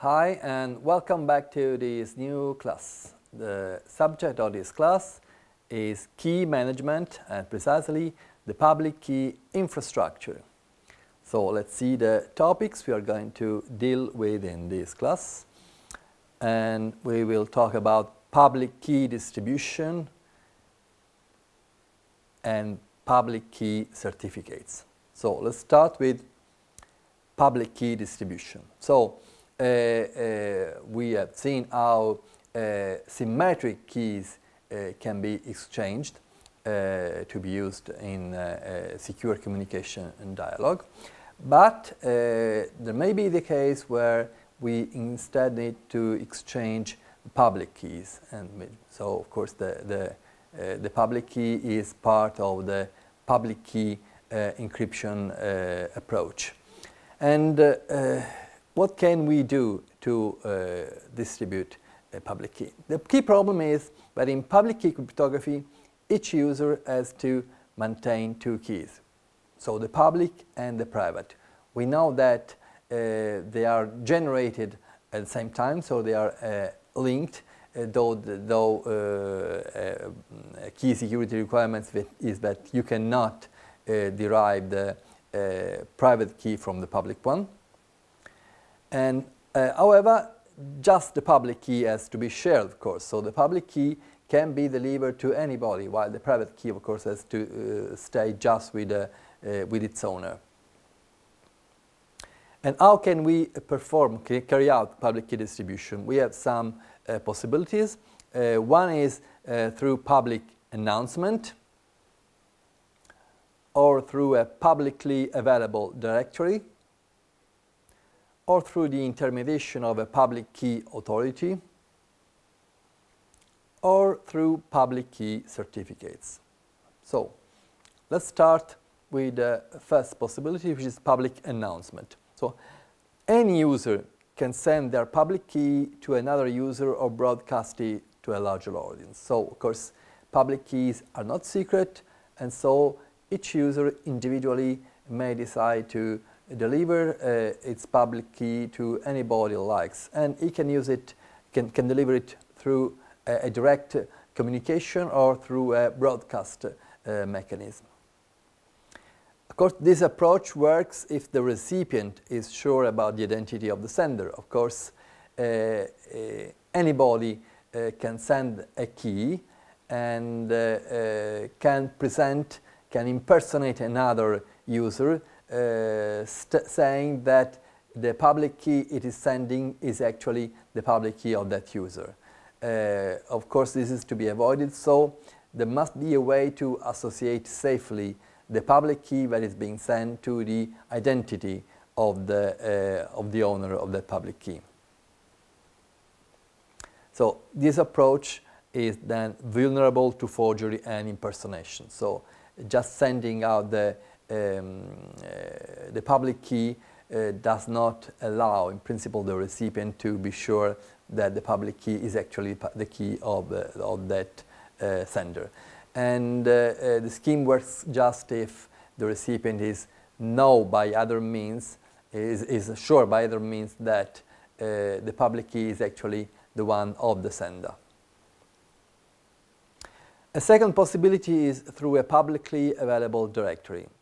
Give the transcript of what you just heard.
Hi and welcome back to this new class. The subject of this class is key management and precisely the public key infrastructure. So let's see the topics we are going to deal with in this class. And we will talk about public key distribution and public key certificates. So let's start with public key distribution. So we have seen how symmetric keys can be exchanged to be used in secure communication and dialogue. But there may be the case where we instead need to exchange public keys. And so, of course, the public key is part of the public key encryption approach. And what can we do to distribute a public key? The key problem is that in public key cryptography, each user has to maintain two keys, so the public and the private. We know that they are generated at the same time, so they are linked, though key security requirements is that you cannot derive the private key from the public one. And however, just the public key has to be shared, of course. So the public key can be delivered to anybody, while the private key, of course, has to stay just with its owner. And how can we carry out public key distribution? We have some possibilities. One is through public announcement or through a publicly available directory, or through the intermediation of a public key authority, or through public key certificates. So let's start with the first possibility, which is public announcement. So any user can send their public key to another user or broadcast it to a larger audience. So, of course, public keys are not secret, and so each user individually may decide to deliver its public key to anybody likes, and he can use it, can deliver it through a direct communication or through a broadcast mechanism. Of course, this approach works if the recipient is sure about the identity of the sender. Of course, anybody can send a key and can impersonate another user, saying that the public key it is sending is actually the public key of that user. Of course, this is to be avoided, so there must be a way to associate safely the public key that is being sent to the identity of the owner of that public key. So this approach is then vulnerable to forgery and impersonation. So just sending out the public key does not allow, in principle, the recipient to be sure that the public key is actually the key of that sender. And the scheme works just if the recipient is sure by other means that the public key is actually the one of the sender. A second possibility is through a publicly available directory.